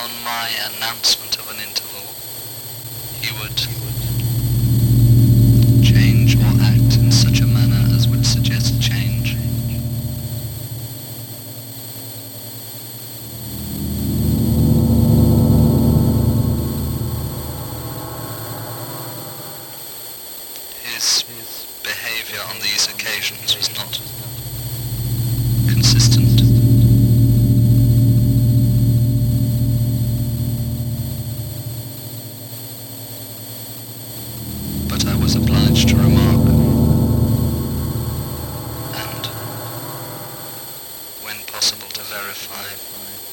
on my announcement of an interval, he would change or act in such a manner as would suggest change. His behavior on these occasions was not consistent. But I was obliged to remark, and, when possible, to verify,